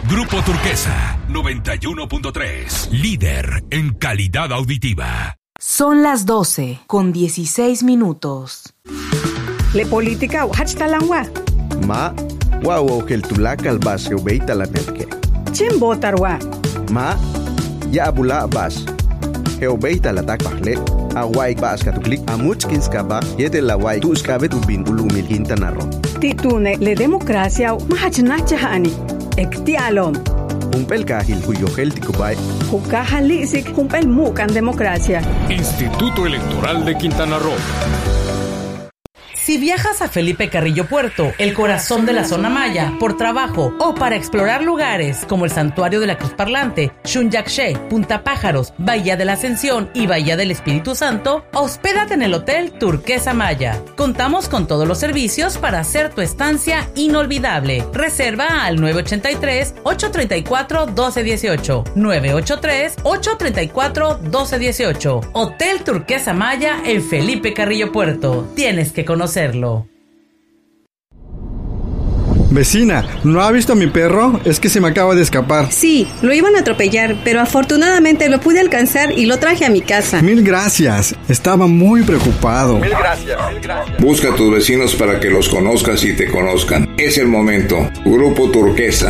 Grupo Turquesa 91.3, líder en calidad auditiva. Son las 12:16. Le política hachtalangwa. Ma, guau el tulakal bas beita la netke. Chin botarwa. Ma, ya abula bas. Beita la takpahle. Awai bas katuklik amuchkins kaba yete la wai tu skabe tu bin ulumil hintanaro. Titune le democracia mahachnachahani. Ektialom. Humpel kahil huyo heltikubay. Hukahalisik humpel mukan democracia. Instituto Electoral de Quintana Roo. Si viajas a Felipe Carrillo Puerto, el corazón de la zona maya, por trabajo o para explorar lugares como el Santuario de la Cruz Parlante, Xunyaxé, Punta Pájaros, Bahía de la Ascensión y Bahía del Espíritu Santo, hospédate en el Hotel Turquesa Maya. Contamos con todos los servicios para hacer tu estancia inolvidable. Reserva al 983-834-1218. 983-834-1218. Hotel Turquesa Maya en Felipe Carrillo Puerto. Tienes que conocerlo. Vecina, ¿no ha visto a mi perro? Es que se me acaba de escapar. Sí, lo iban a atropellar, pero afortunadamente lo pude alcanzar y lo traje a mi casa. Mil gracias, estaba muy preocupado. Mil gracias. Busca a tus vecinos para que los conozcas y te conozcan. Es el momento. Grupo Turquesa.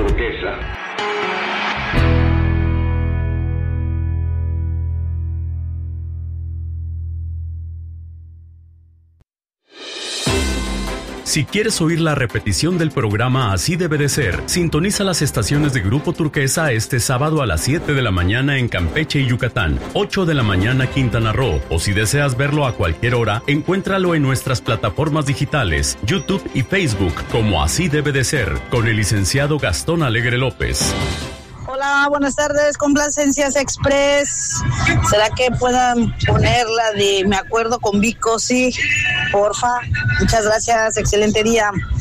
Si quieres oír la repetición del programa Así debe de ser, sintoniza las estaciones de Grupo Turquesa este sábado a las 7 de la mañana en Campeche y Yucatán, 8 de la mañana Quintana Roo, o si deseas verlo a cualquier hora, encuéntralo en nuestras plataformas digitales, YouTube y Facebook, como Así debe de ser, con el licenciado Gastón Alegre López. Hola, buenas tardes, Complacencias Express. ¿Será que puedan poner la de Me Acuerdo con Vico? Sí, porfa. Muchas gracias, excelente día.